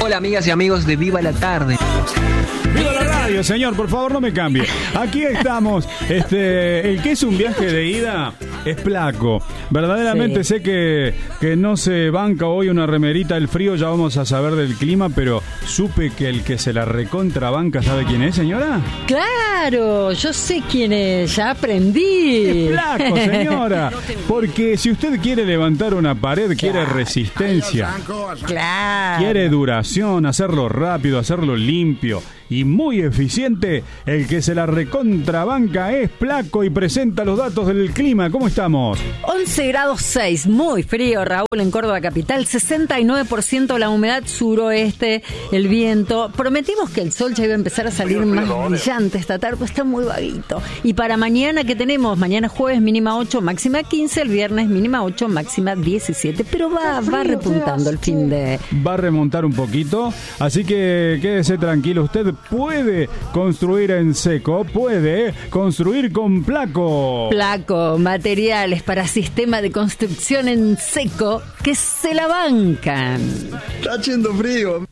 Hola amigas y amigos de Viva la Tarde. ¡Viva la radio, señor! Por favor, no me cambie. Aquí estamos. El que es un viaje de ida es Placo. Verdaderamente sé que no se banca hoy una remerita del frío. Ya vamos a saber del clima, pero supe que el que se la recontrabanca, ¿sabe quién es, señora? Claro, yo sé quién es. Ya aprendí. Es Placo, señora. Porque si usted quiere levantar una pared, quiere resistencia. Claro. Quiere duración, hacerlo rápido, hacerlo limpio y muy eficiente, el que se la recontrabanca es Placo y presenta los datos del clima. ¿Cómo estamos? 11 grados 6, muy frío, Raúl, en Córdoba capital, 69% la humedad suroeste, el viento. Prometimos que el sol ya iba a empezar a salir más brillante esta tarde, pues está muy vaguito. Y para mañana, ¿qué tenemos? Mañana jueves mínima 8, máxima 15, el viernes mínima 8, máxima 17, pero va repuntando el fin de... Va a remontar un poquito, así que quédese tranquilo, usted puede construir en seco, puede construir con Placo. Placo, materiales para sistema de construcción en seco que se la bancan. Está haciendo frío.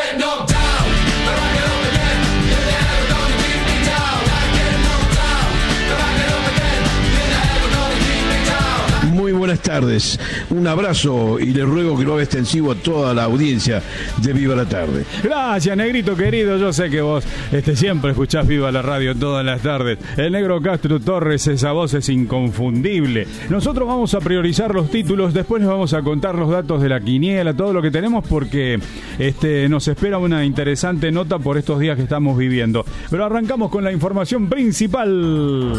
Muy buenas tardes, un abrazo y le ruego que lo haga extensivo a toda la audiencia de Viva la Tarde. Gracias, negrito querido, yo sé que vos siempre escuchás Viva la Radio todas las tardes. El negro Castro Torres, esa voz es inconfundible. Nosotros vamos a priorizar los títulos, después les vamos a contar los datos de la quiniela, todo lo que tenemos, porque nos espera una interesante nota por estos días que estamos viviendo. Pero arrancamos con la información principal.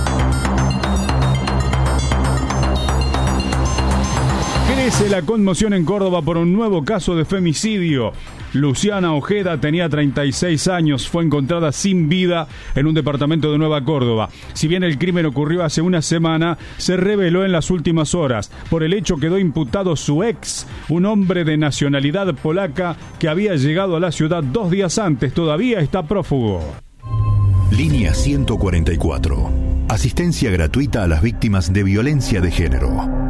Crece la conmoción en Córdoba por un nuevo caso de femicidio. Luciana Ojeda tenía 36 años, fue encontrada sin vida en un departamento de Nueva Córdoba. Si bien el crimen ocurrió hace una semana, se reveló en las últimas horas. Por el hecho quedó imputado su ex, un hombre de nacionalidad polaca que había llegado a la ciudad 2 días antes. Todavía está prófugo. Línea 144. Asistencia gratuita a las víctimas de violencia de género.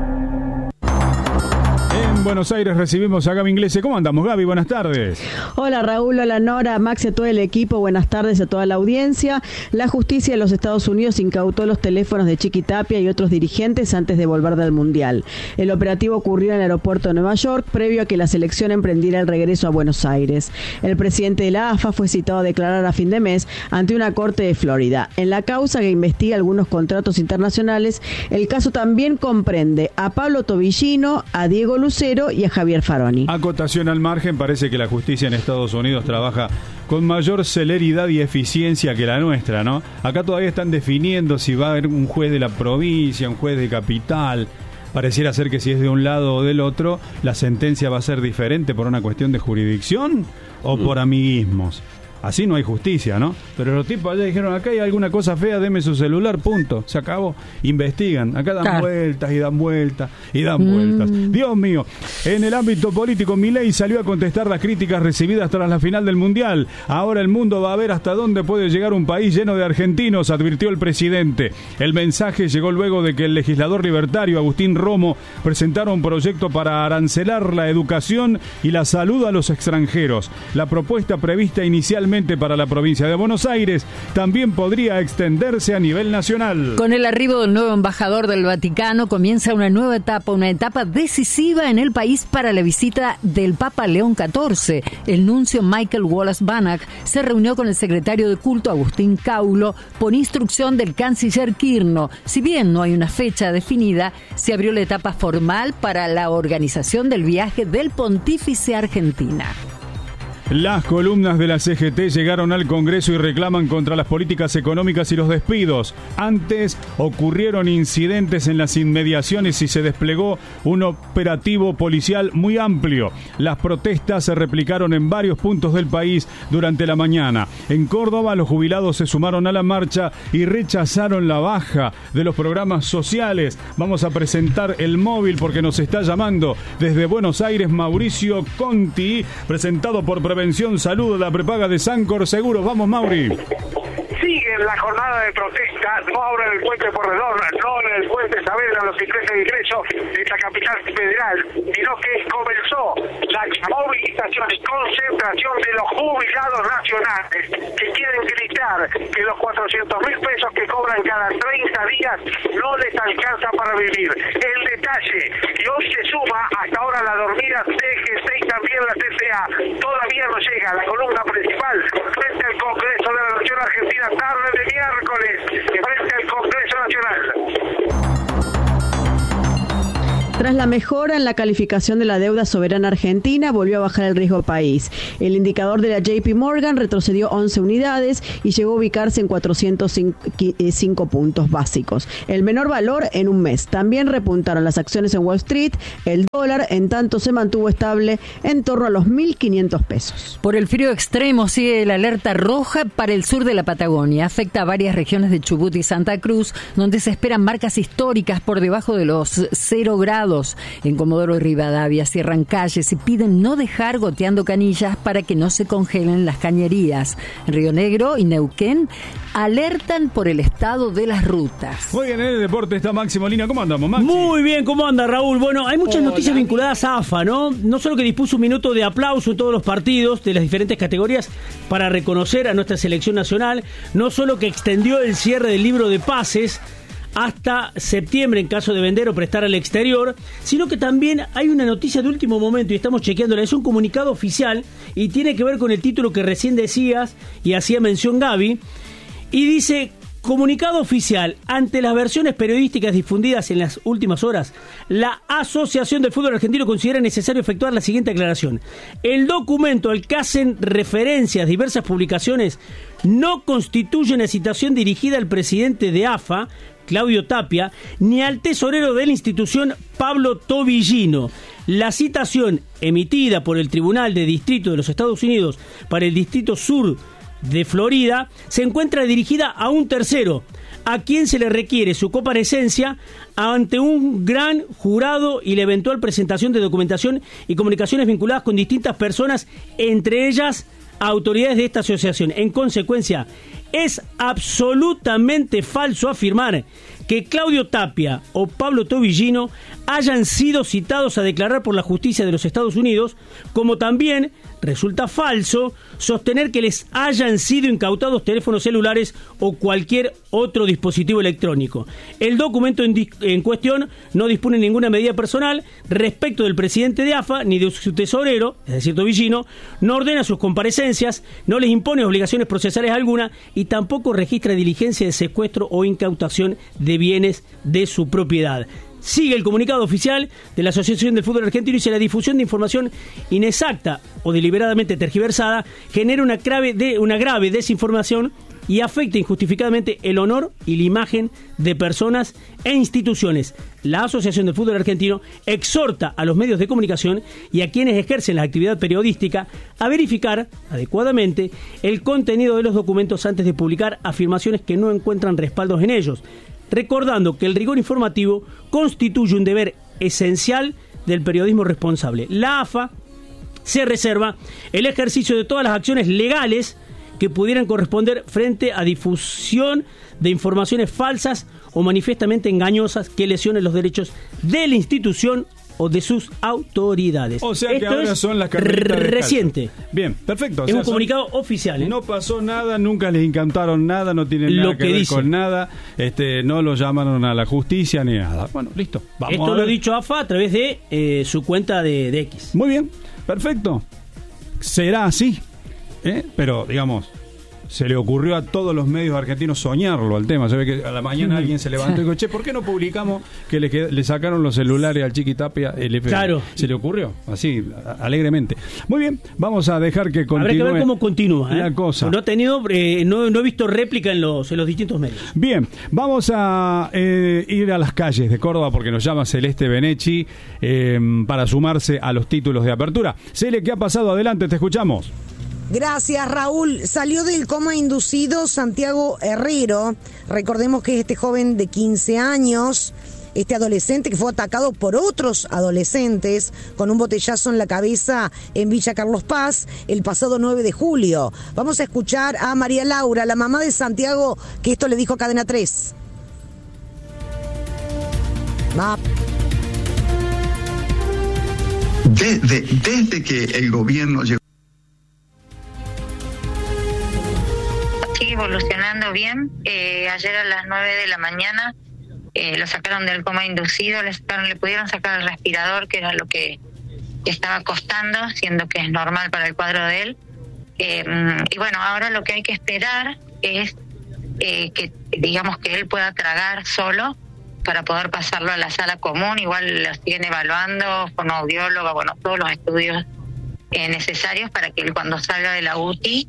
En Buenos Aires recibimos a Gaby Inglese. ¿Cómo andamos, Gaby? Buenas tardes. Hola, Raúl, hola, Nora, Max y a todo el equipo. Buenas tardes a toda la audiencia. La justicia de los Estados Unidos incautó los teléfonos de Chiqui Tapia y otros dirigentes antes de volver del Mundial. El operativo ocurrió en el aeropuerto de Nueva York, previo a que la selección emprendiera el regreso a Buenos Aires. El presidente de la AFA fue citado a declarar a fin de mes ante una corte de Florida. En la causa que investiga algunos contratos internacionales, el caso también comprende a Pablo Tobillino, a Diego Lucero y a Javier Faroni. Acotación al margen, parece que la justicia en Estados Unidos trabaja con mayor celeridad y eficiencia que la nuestra, ¿no? Acá todavía están definiendo si va a haber un juez de la provincia, un juez de capital. Pareciera ser que si es de un lado o del otro, la sentencia va a ser diferente por una cuestión de jurisdicción o por amiguismos. Así no hay justicia, ¿no? Pero los tipos allá dijeron, acá hay alguna cosa fea, deme su celular, punto, se acabó. Investigan, acá dan vueltas y dan vueltas y dan vueltas. Dios mío, en el ámbito político, Milei salió a contestar las críticas recibidas tras la final del Mundial. Ahora el mundo va a ver hasta dónde puede llegar un país lleno de argentinos, advirtió el presidente. El mensaje llegó luego de que el legislador libertario Agustín Romo presentara un proyecto para arancelar la educación y la salud a los extranjeros. La propuesta prevista inicialmente para la provincia de Buenos Aires también podría extenderse a nivel nacional. Con el arribo del nuevo embajador del Vaticano comienza una nueva etapa, una etapa decisiva en el país para la visita del Papa León XIV. El nuncio Michael Wallace Banach se reunió con el secretario de culto Agustín Caulo por instrucción del canciller Quirno. Si bien no hay una fecha definida, se abrió la etapa formal para la organización del viaje del pontífice a Argentina. Las columnas de la CGT llegaron al Congreso y reclaman contra las políticas económicas y los despidos. Antes ocurrieron incidentes en las inmediaciones y se desplegó un operativo policial muy amplio. Las protestas se replicaron en varios puntos del país durante la mañana. En Córdoba, los jubilados se sumaron a la marcha y rechazaron la baja de los programas sociales. Vamos a presentar el móvil porque nos está llamando desde Buenos Aires Mauricio Conti, presentado por Prevención Salud, la prepaga de Sancor Seguros. Vamos, Mauri. Sigue la jornada de protesta vuelta, no ahora en el puente Porredón, no en el puente Saavedra, los ingreso de la capital federal, sino que comenzó la movilización y concentración de los jubilados nacionales que quieren gritar que los 400.000 pesos que cobran cada 30 días no les alcanza para vivir. El detalle, que hoy se suma hasta ahora la dormida CGT y también la TCA, todavía no llega a la columna principal frente al Congreso de la Nación Argentina, tarde de miércoles, frente al Congreso Nacional. Tras la mejora en la calificación de la deuda soberana argentina, volvió a bajar el riesgo país. El indicador de la JP Morgan retrocedió 11 unidades y llegó a ubicarse en 405 puntos básicos, el menor valor en un mes. También repuntaron las acciones en Wall Street. El dólar, en tanto, se mantuvo estable en torno a los 1.500 pesos. Por el frío extremo sigue la alerta roja para el sur de la Patagonia. Afecta a varias regiones de Chubut y Santa Cruz, donde se esperan marcas históricas por debajo de los 0 grados. En Comodoro y Rivadavia cierran calles y piden no dejar goteando canillas para que no se congelen las cañerías. En Río Negro y Neuquén alertan por el estado de las rutas. Muy bien, en el deporte está Maxi Molina. ¿Cómo andamos, Maxi? Muy bien, ¿cómo anda, Raúl? Bueno, hay muchas noticias vinculadas a AFA, ¿no? No solo que dispuso un minuto de aplauso en todos los partidos de las diferentes categorías para reconocer a nuestra selección nacional, no solo que extendió el cierre del libro de pases hasta septiembre en caso de vender o prestar al exterior, sino que también hay una noticia de último momento y estamos chequeándola. Es un comunicado oficial y tiene que ver con el título que recién decías y hacía mención Gaby, y dice: comunicado oficial, ante las versiones periodísticas difundidas en las últimas horas, la Asociación del Fútbol Argentino considera necesario efectuar la siguiente aclaración. El documento al que hacen referencias diversas publicaciones no constituye una citación dirigida al presidente de AFA, Claudio Tapia, ni al tesorero de la institución, Pablo Tobillino. La citación emitida por el Tribunal de Distrito de los Estados Unidos para el Distrito Sur de Florida se encuentra dirigida a un tercero, a quien se le requiere su comparecencia ante un gran jurado y la eventual presentación de documentación y comunicaciones vinculadas con distintas personas, entre ellas autoridades de esta asociación. En consecuencia, es absolutamente falso afirmar que Claudio Tapia o Pablo Tobillino hayan sido citados a declarar por la justicia de los Estados Unidos, como también resulta falso sostener que les hayan sido incautados teléfonos celulares o cualquier otro dispositivo electrónico. El documento en cuestión no dispone ninguna medida personal respecto del presidente de AFA ni de su tesorero, es decir, Tobillino, no ordena sus comparecencias, no les impone obligaciones procesales alguna y tampoco registra diligencia de secuestro o incautación de bienes de su propiedad. Sigue el comunicado oficial de la Asociación del Fútbol Argentino y dice: la difusión de información inexacta o deliberadamente tergiversada genera una grave desinformación y afecta injustificadamente el honor y la imagen de personas e instituciones. La Asociación del Fútbol Argentino exhorta a los medios de comunicación y a quienes ejercen la actividad periodística a verificar adecuadamente el contenido de los documentos antes de publicar afirmaciones que no encuentran respaldos en ellos, recordando que el rigor informativo constituye un deber esencial del periodismo responsable. La AFA se reserva el ejercicio de todas las acciones legales que pudieran corresponder frente a difusión de informaciones falsas o manifiestamente engañosas que lesionen los derechos de la institución o de sus autoridades. O sea que esto ahora son las carreritas reciente. Bien, perfecto. O es sea, un comunicado oficial. No pasó nada, nunca les incautaron nada, no tienen nada que ver dice con nada, no lo llamaron a la justicia ni nada. Bueno, listo. Vamos esto lo ha dicho AFA a través de su cuenta de X. Muy bien, perfecto. Será así, pero digamos, se le ocurrió a todos los medios argentinos soñarlo al tema. Se ve que a la mañana alguien se levantó y dijo: che, ¿por qué no publicamos que le sacaron los celulares al Chiqui Tapia? Claro. Se le ocurrió, así, alegremente. Muy bien, vamos a dejar que continúe. Habrá que ver cómo continúa la cosa. No ha tenido, no he visto réplica en los distintos medios. Bien, vamos a ir a las calles de Córdoba porque nos llama Celeste Benechi para sumarse a los títulos de apertura. Cele, ¿qué ha pasado? Adelante, te escuchamos. Gracias, Raúl. Salió del coma inducido Santiago Herrero. Recordemos que este joven de 15 años este adolescente que fue atacado por otros adolescentes con un botellazo en la cabeza en Villa Carlos Paz el pasado 9 de julio. Vamos a escuchar a María Laura, la mamá de Santiago, que esto le dijo a Cadena 3. Desde que el gobierno llegó. Sigue evolucionando bien. Ayer a las 9 de la mañana lo sacaron del coma inducido, le pudieron sacar el respirador, que era lo que estaba costando, siendo que es normal para el cuadro de él. Y bueno, ahora lo que hay que esperar es que digamos que él pueda tragar solo para poder pasarlo a la sala común. Igual lo siguen evaluando, fonoaudióloga, bueno, todos los estudios necesarios para que él cuando salga de la UTI,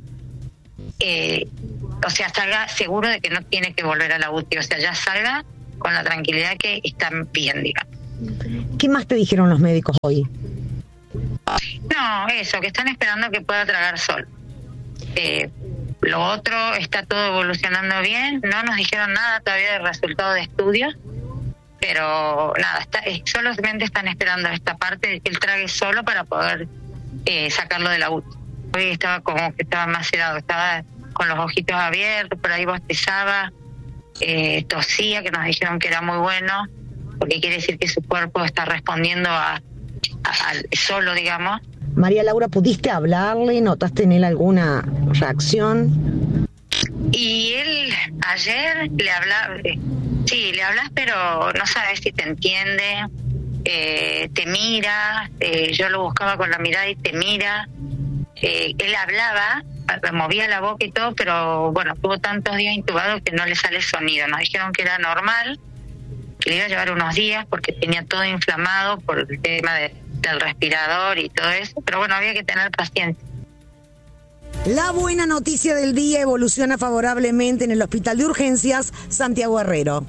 salga seguro de que no tiene que volver a la UTI, ya salga con la tranquilidad que está bien, digamos. ¿Qué más te dijeron los médicos hoy? No, eso, que están esperando que pueda tragar solo. Lo otro, está todo evolucionando bien, no nos dijeron nada todavía del resultado de estudios, pero nada, solamente están esperando esta parte de que él trague solo para poder sacarlo de la UTI. Hoy estaba como que estaba macerado, estaba con los ojitos abiertos, por ahí bostezaba, tosía, que nos dijeron que era muy bueno, porque quiere decir que su cuerpo está respondiendo a solo, digamos. María Laura, ¿pudiste hablarle? ¿Notaste en él alguna reacción? Y él ayer le hablaba, sí, le hablas, pero no sabes si te entiende, te mira, yo lo buscaba con la mirada y te mira. Él hablaba, movía la boca y todo, pero bueno, tuvo tantos días intubado que no le sale sonido. Nos dijeron que era normal, que le iba a llevar unos días porque tenía todo inflamado por el tema del respirador y todo eso, pero bueno, había que tener paciencia. La buena noticia del día: evoluciona favorablemente en el Hospital de Urgencias Santiago Herrero.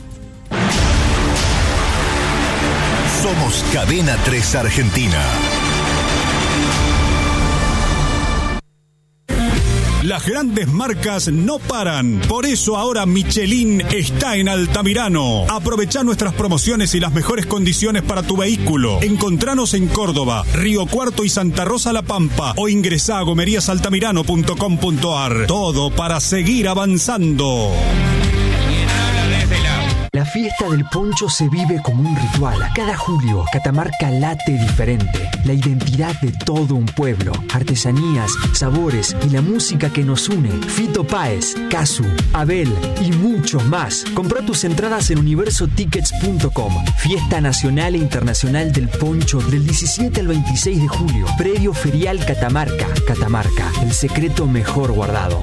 Somos Cadena 3 Argentina. Las grandes marcas no paran. Por eso ahora Michelin está en Altamirano. Aprovechá nuestras promociones y las mejores condiciones para tu vehículo. Encontranos en Córdoba, Río Cuarto y Santa Rosa La Pampa o ingresá a gomeriasaltamirano.com.ar. Todo para seguir avanzando. La fiesta del poncho se vive como un ritual. Cada julio, Catamarca late diferente. La identidad de todo un pueblo. Artesanías, sabores y la música que nos une. Fito Páez, Casu, Abel y muchos más. Comprá tus entradas en universotickets.com. Fiesta nacional e internacional del poncho del 17 al 26 de julio. Predio Ferial Catamarca. Catamarca, el secreto mejor guardado.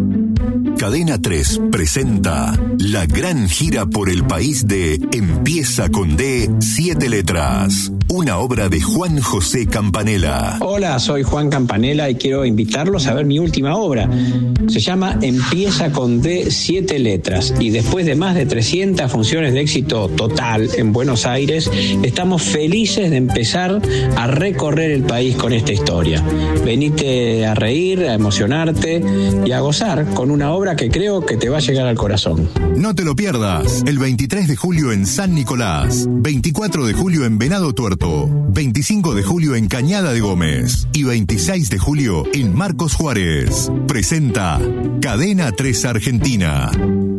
Cadena 3 presenta la gran gira por el país de Empieza con D, 7 letras. Una obra de Juan José Campanella. Hola, soy Juan Campanella y quiero invitarlos a ver mi última obra. Se llama Empieza con D, 7 letras. Y después de más de 300 funciones de éxito total en Buenos Aires, estamos felices de empezar a recorrer el país con esta historia. Venite a reír, a emocionarte y a gozar con una obra que creo que te va a llegar al corazón. No te lo pierdas. El 23 de julio en San Nicolás, 24 de julio en Venado Tuerto, 25 de julio en Cañada de Gómez y 26 de julio en Marcos Juárez. Presenta Cadena 3 Argentina.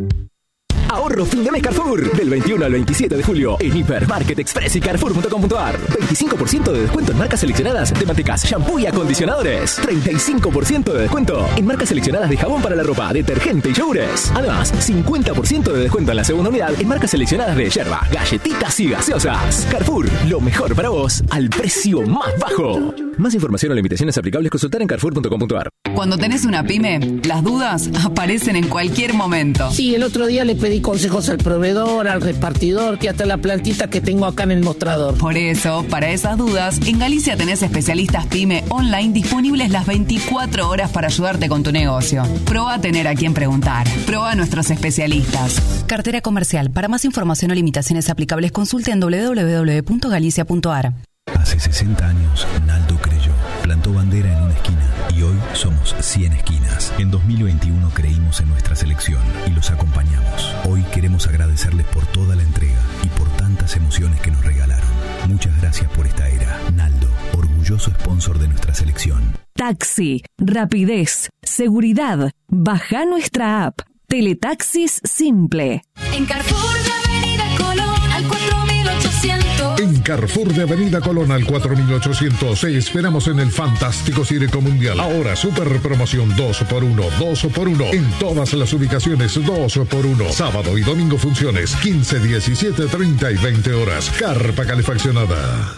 Ahorro fin de mes Carrefour. Del 21 al 27 de julio en Hipermarket Express y Carrefour.com.ar. 25% de descuento en marcas seleccionadas de mantecas, shampoo y acondicionadores. 35% de descuento en marcas seleccionadas de jabón para la ropa, detergente y yogures. Además, 50% de descuento en la segunda unidad en marcas seleccionadas de yerba, galletitas y gaseosas. Carrefour, lo mejor para vos al precio más bajo. Más información o limitaciones aplicables consultar en Carrefour.com.ar. Cuando tenés una pyme, las dudas aparecen en cualquier momento. Sí, el otro día le pedí consejos al proveedor, al repartidor, que hasta la plantita que tengo acá en el mostrador. Por eso, para esas dudas, en Galicia tenés especialistas pyme online disponibles las 24 horas para ayudarte con tu negocio. Probá a tener a quien preguntar. Probá a nuestros especialistas. Cartera comercial. Para más información o limitaciones aplicables, consulte en www.galicia.ar. Hace 60 años, Naldo creyó, plantó bandera en una esquina y hoy Somos 100 esquinas. En 2021 creímos en nuestra selección y los acompañamos. Hoy queremos agradecerles por toda la entrega y por tantas emociones que nos regalaron. Muchas gracias por esta era. Naldo, orgulloso sponsor de nuestra selección. Taxi, rapidez, seguridad. Baja nuestra app. Teletaxis Simple. En Carrefour de Avenida Colón al 4800. En Carrefour de Avenida Colón al 4800 esperamos en el fantástico Circo Mundial. Ahora super promoción 2x1, 2x1 en todas las ubicaciones, 2x1. Sábado y domingo funciones 15, 17, 30 y 20 horas. Carpa calefaccionada.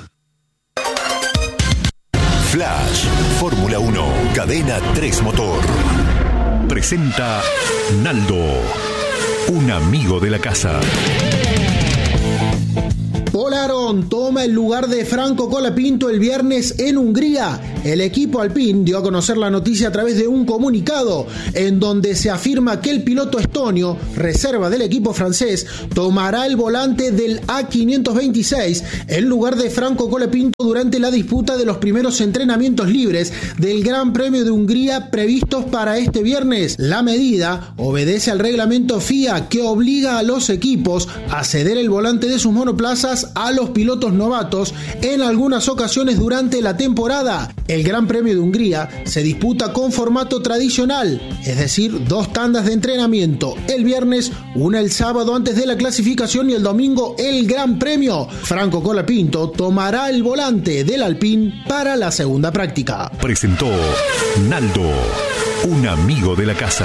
Flash, Fórmula 1, Cadena 3 Motor. Presenta Naldo, un amigo de la casa. Polaron toma el lugar de Franco Colapinto el viernes en Hungría. El equipo Alpine dio a conocer la noticia a través de un comunicado en donde se afirma que el piloto estonio, reserva del equipo francés, tomará el volante del A526 en lugar de Franco Colapinto durante la disputa de los primeros entrenamientos libres del Gran Premio de Hungría previstos para este viernes. La medida obedece al reglamento FIA que obliga a los equipos a ceder el volante de sus monoplazas a los pilotos novatos en algunas ocasiones durante la temporada. El Gran Premio de Hungría se disputa con formato tradicional, es decir, 2 tandas de entrenamiento, el viernes, una el sábado antes de la clasificación y el domingo el Gran Premio. Franco Colapinto tomará el volante del Alpine para la segunda práctica. Presentó Naldo, un amigo de la casa.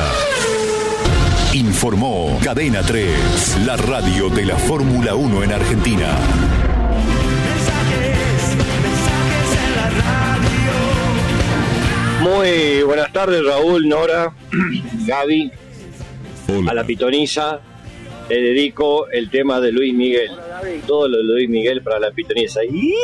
Informó Cadena 3, la radio de la Fórmula 1 en Argentina. Muy buenas tardes, Raúl, Nora, Gaby. Hola. A la pitoniza le dedico el tema de Luis Miguel. Todo lo de Luis Miguel para la pitoniza.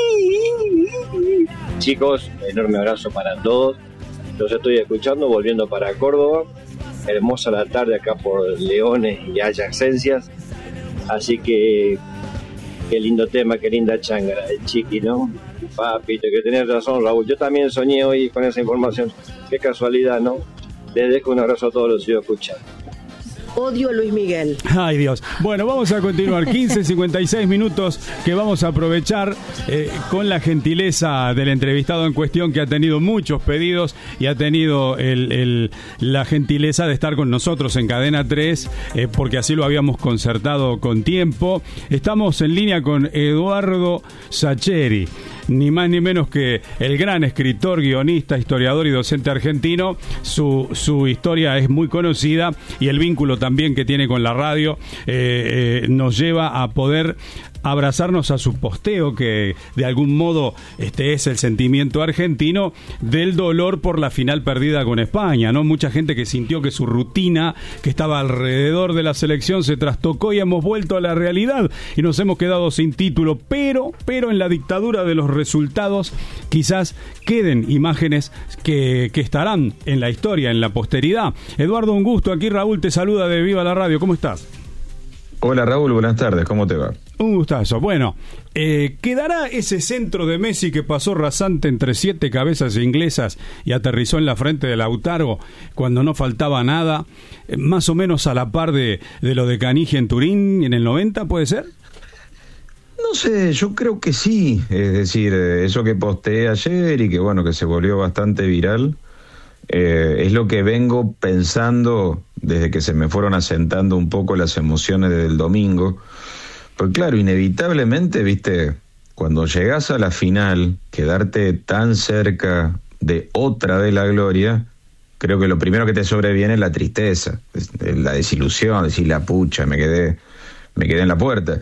Chicos, enorme abrazo para todos. Los estoy escuchando, volviendo para Córdoba. Hermosa la tarde acá por Leones y adyacencias. Así que qué lindo tema, qué linda chángara, el Chiqui, ¿no? Papito, que tenés razón, Raúl. Yo también soñé hoy con esa información. Qué casualidad, ¿no? Les dejo un abrazo a todos los que escuchan. Odio a Luis Miguel. Ay, Dios. Bueno, vamos a continuar. 15:56 minutos que vamos a aprovechar con la gentileza del entrevistado en cuestión, que ha tenido muchos pedidos y ha tenido la gentileza de estar con nosotros en Cadena 3, porque así lo habíamos concertado con tiempo. Estamos en línea con Eduardo Sacheri, ni más ni menos que el gran escritor, guionista, historiador y docente argentino. Su historia es muy conocida y el vínculo también que tiene con la radio nos lleva a poder abrazarnos a su posteo, que de algún modo es el sentimiento argentino del dolor por la final perdida con España, ¿no? Mucha gente que sintió que su rutina que estaba alrededor de la selección se trastocó y hemos vuelto a la realidad y nos hemos quedado sin título, pero en la dictadura de los resultados quizás queden imágenes que estarán en la historia, en la posteridad. Eduardo, un gusto. Aquí Raúl te saluda de Viva la Radio. ¿Cómo estás? Hola Raúl, buenas tardes, ¿cómo te va? Un gustazo. Bueno, ¿quedará ese centro de Messi que pasó rasante entre 7 cabezas inglesas y aterrizó en la frente de Lautaro cuando no faltaba nada, más o menos a la par de lo de Caniggia en Turín en el 90, puede ser? No sé, yo creo que sí, es decir, eso que posteé ayer y que bueno, que se volvió bastante viral, es lo que vengo pensando desde que se me fueron asentando un poco las emociones del domingo. Pues claro, inevitablemente, viste, cuando llegás a la final, quedarte tan cerca de otra vez la gloria, creo que lo primero que te sobreviene es la tristeza, la desilusión, decir la pucha, me quedé en la puerta.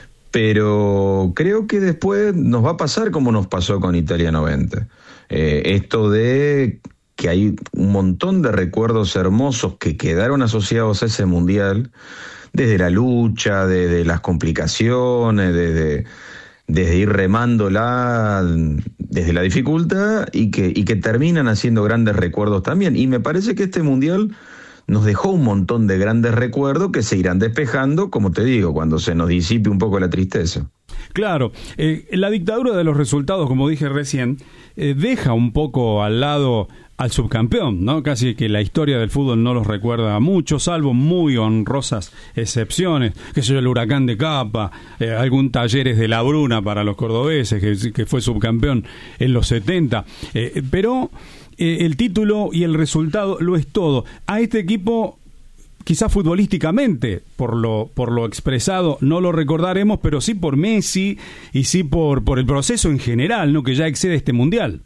Pero creo que después nos va a pasar como nos pasó con Italia 90. Esto de que hay un montón de recuerdos hermosos que quedaron asociados a ese mundial, desde la lucha, desde las complicaciones, desde ir remándola, desde la dificultad, y que terminan haciendo grandes recuerdos también. Y me parece que este mundial nos dejó un montón de grandes recuerdos que se irán despejando, como te digo, cuando se nos disipe un poco la tristeza. Claro, la dictadura de los resultados, como dije recién, deja un poco al lado al subcampeón, ¿no? Casi que la historia del fútbol no los recuerda mucho, salvo muy honrosas excepciones, que sé yo, el Huracán de Capa, algún Talleres de La Bruna para los cordobeses, que fue subcampeón en los 70, pero el título y el resultado lo es todo. A este equipo, quizás futbolísticamente, por lo expresado, no lo recordaremos, pero sí por Messi y sí por el proceso en general, ¿no? Que ya excede este mundial.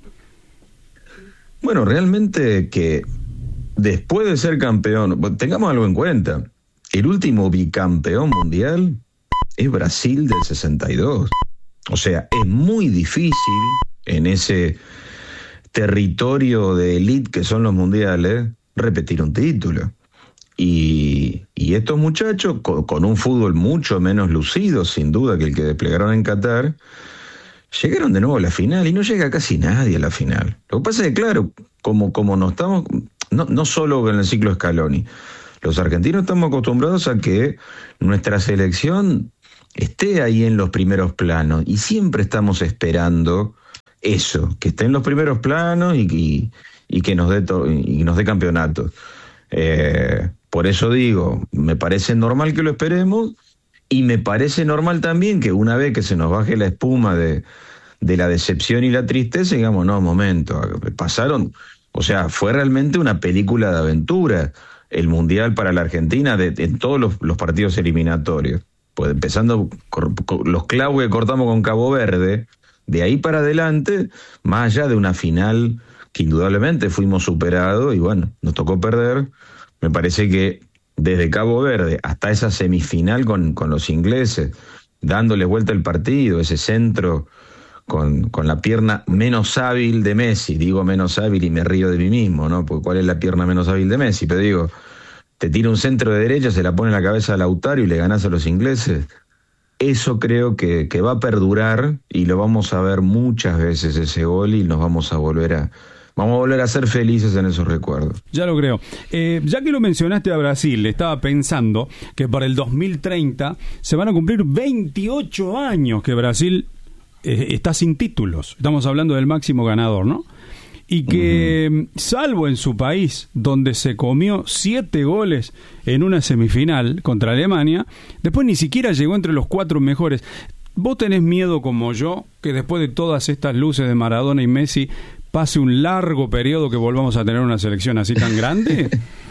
Bueno, realmente que después de ser campeón, tengamos algo en cuenta, el último bicampeón mundial es Brasil del 62. O sea, es muy difícil en ese territorio de élite que son los mundiales repetir un título. Y estos muchachos, con un fútbol mucho menos lucido, sin duda, que el que desplegaron en Qatar, llegaron de nuevo a la final y no llega casi nadie a la final. Lo que pasa es que, claro, como no estamos, no solo en el ciclo Scaloni, los argentinos estamos acostumbrados a que nuestra selección esté ahí en los primeros planos y siempre estamos esperando eso, que esté en los primeros planos y que nos dé campeonatos. Por eso digo, me parece normal que lo esperemos y me parece normal también que una vez que se nos baje la espuma de la decepción y la tristeza, digamos, no, momento, pasaron, o sea, fue realmente una película de aventura el Mundial para la Argentina en todos los partidos eliminatorios. Pues empezando con los clavos que cortamos con Cabo Verde, de ahí para adelante, más allá de una final que indudablemente fuimos superados y bueno, nos tocó perder. Me parece que desde Cabo Verde hasta esa semifinal con los ingleses, dándole vuelta el partido, ese centro con la pierna menos hábil de Messi, digo menos hábil y me río de mí mismo, ¿no? Porque ¿cuál es la pierna menos hábil de Messi? Pero digo, te tira un centro de derecha, se la pone en la cabeza a Lautaro y le ganás a los ingleses. Eso creo que va a perdurar y lo vamos a ver muchas veces ese gol y nos vamos a volver a ser felices en esos recuerdos. Ya lo creo. Ya que lo mencionaste a Brasil, estaba pensando que para el 2030 se van a cumplir 28 años que Brasil está sin títulos. Estamos hablando del máximo ganador, ¿no? Y que, salvo en su país, donde se comió 7 goles en una semifinal contra Alemania, después ni siquiera llegó entre los 4 mejores. ¿Vos tenés miedo, como yo, que después de todas estas luces de Maradona y Messi pase un largo periodo que volvamos a tener una selección así tan grande?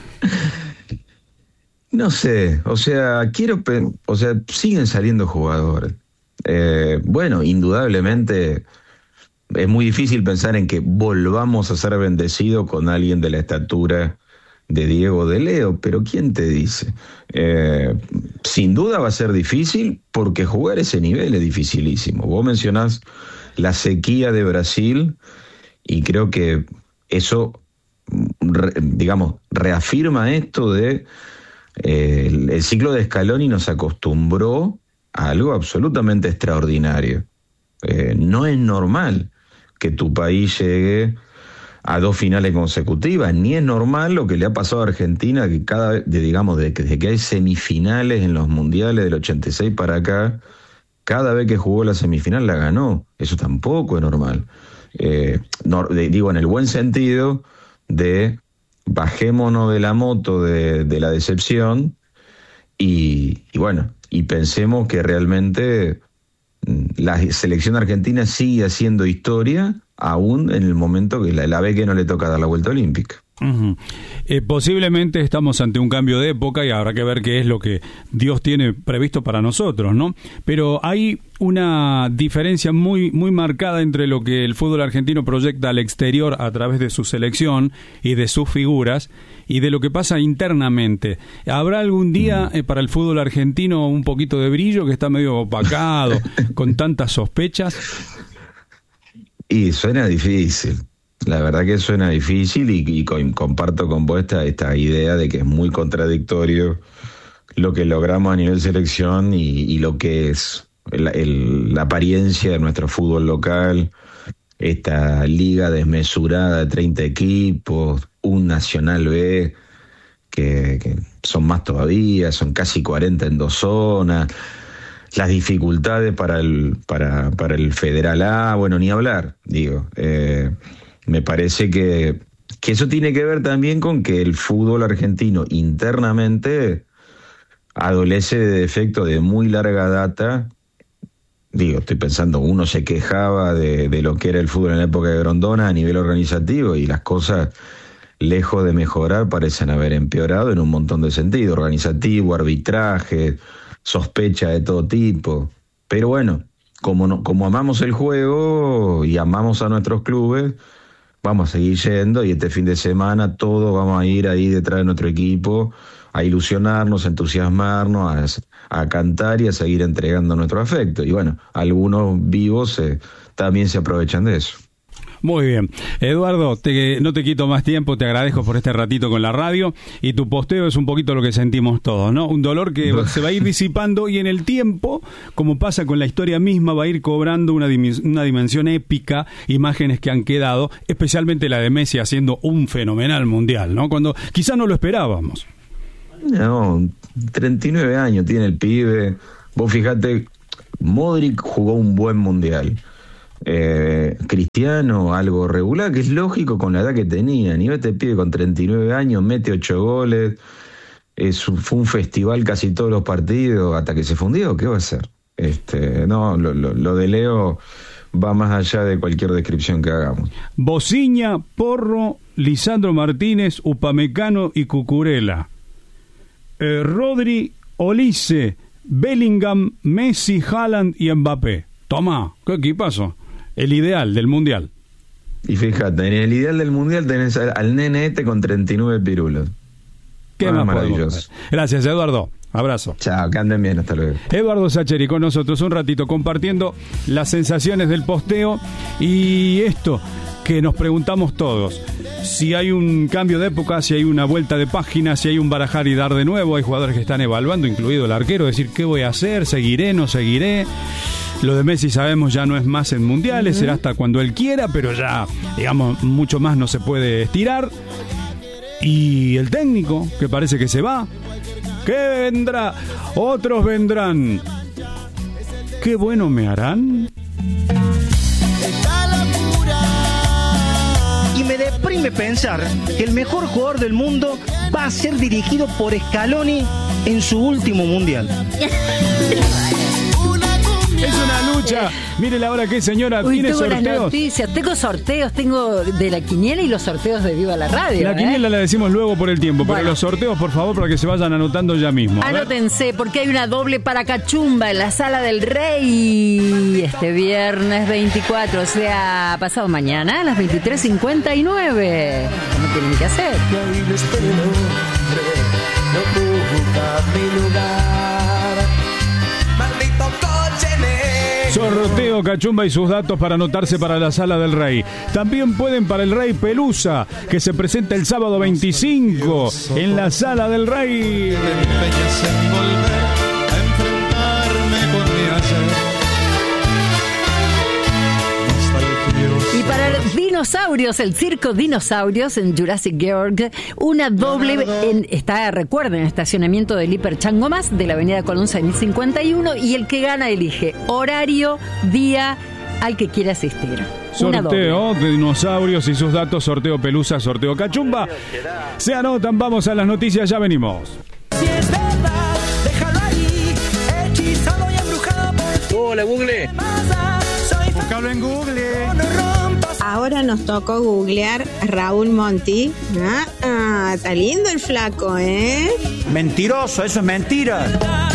No sé, o sea, siguen saliendo jugadores. Bueno, indudablemente es muy difícil pensar en que volvamos a ser bendecidos con alguien de la estatura de Diego, de Leo, pero ¿quién te dice? Sin duda va a ser difícil porque jugar ese nivel es dificilísimo. Vos mencionás la sequía de Brasil y creo que eso, digamos, reafirma esto de el ciclo de Scaloni nos acostumbró a algo absolutamente extraordinario. No es normal que tu país llegue a 2 finales consecutivas, ni es normal lo que le ha pasado a Argentina, que desde que hay semifinales en los mundiales del 86 para acá, cada vez que jugó la semifinal la ganó. Eso tampoco es normal. Digo, en el buen sentido de bajémonos de la moto de la decepción y bueno, y pensemos que realmente la selección argentina sigue haciendo historia aún en el momento que la vez que no le toca dar la vuelta olímpica. Posiblemente estamos ante un cambio de época y habrá que ver qué es lo que Dios tiene previsto para nosotros, ¿no? Pero hay una diferencia muy, muy marcada entre lo que el fútbol argentino proyecta al exterior a través de su selección y de sus figuras y de lo que pasa internamente. ¿Habrá algún día para el fútbol argentino un poquito de brillo que está medio opacado, con tantas sospechas? Y suena difícil. La verdad que suena difícil y comparto con vos esta idea de que es muy contradictorio lo que logramos a nivel selección y lo que es la apariencia de nuestro fútbol local, esta liga desmesurada de 30 equipos, un Nacional B que son más todavía, son casi 40 en 2 zonas, las dificultades para el Federal A, bueno, ni hablar, digo. Me parece que que eso tiene que ver también con que el fútbol argentino internamente adolece de defecto de muy larga data. Digo, estoy pensando, uno se quejaba de lo que era el fútbol en la época de Grondona a nivel organizativo y las cosas, lejos de mejorar, parecen haber empeorado en un montón de sentidos, organizativo, arbitraje, sospecha de todo tipo. Pero bueno, como amamos el juego y amamos a nuestros clubes, vamos a seguir yendo, y este fin de semana todos vamos a ir ahí detrás de nuestro equipo a ilusionarnos, a entusiasmarnos, a cantar y a seguir entregando nuestro afecto. Y bueno, algunos vivos también se aprovechan de eso. Muy bien. Eduardo, no te quito más tiempo, te agradezco por este ratito con la radio, y tu posteo es un poquito lo que sentimos todos, ¿no? Un dolor que se va a ir disipando y en el tiempo, como pasa con la historia misma, va a ir cobrando una dimensión épica, imágenes que han quedado, especialmente la de Messi haciendo un fenomenal mundial, ¿no? Cuando quizá no lo esperábamos. No, 39 años tiene el pibe. Vos fijate, Modric jugó un buen mundial. Cristiano algo regular, que es lógico con la edad que tenía. Ni este pibe con 39 años mete 8 goles, fue un festival casi todos los partidos hasta que se fundió. ¿Qué va a hacer? No, lo de Leo va más allá de cualquier descripción que hagamos. Bociña, Porro, Lisandro Martínez, Upamecano y Cucurella, Rodri, Olise, Bellingham, Messi, Haaland y Mbappé. Toma, qué equipazo. El ideal del Mundial. Y fíjate, en el ideal del Mundial tenés al nene con 39 pirulos. Qué más maravilloso. Gracias, Eduardo. Abrazo. Chao, que anden bien, hasta luego. Eduardo Sacheri con nosotros un ratito compartiendo las sensaciones del posteo y esto que nos preguntamos todos. Si hay un cambio de época, si hay una vuelta de página, si hay un barajar y dar de nuevo. Hay jugadores que están evaluando, incluido el arquero, decir, ¿qué voy a hacer? ¿Seguiré? ¿No seguiré? Lo de Messi sabemos ya no es más en mundiales, será hasta cuando él quiera, pero ya, digamos, mucho más no se puede estirar. Y el técnico, que parece que se va, ¿qué vendrá? Otros vendrán. ¿Qué bueno me harán? Y me deprime pensar que el mejor jugador del mundo va a ser dirigido por Scaloni en su último mundial. Es una lucha. Mire la hora que señora. ¿Tiene tengo sorteos? Las noticias. Tengo sorteos. Tengo de la quiniela y los sorteos de Viva la Radio. La quiniela la decimos luego por el tiempo. Bueno. Pero los sorteos, por favor, para que se vayan anotando ya mismo. Anótense, porque hay una doble para Cachumba en la Sala del Rey este viernes 24, o sea, pasado mañana a las 23:59. ¿Cómo tienen que hacer? Sorteo Cachumba y sus datos para anotarse para la Sala del Rey. También pueden para el Rey Pelusa, que se presenta el sábado 25 en la Sala del Rey. Y para Dinosaurios, el circo Dinosaurios en Jurassic World, una doble recuerden, en estacionamiento del Hiper Chango Más de la avenida Colón 6051, y el que gana elige horario, día al que quiera asistir. Sorteo de Dinosaurios y sus datos, sorteo Pelusa, sorteo Cachumba. Se anotan, vamos a las noticias, ya venimos. Si es verdad, déjalo ahí, hechizado y embrujado por... Hola, Google. Búscalo en Google. Ahora nos tocó googlear a Raúl Monti. Está lindo el flaco, ¿eh? Mentiroso, eso es mentira.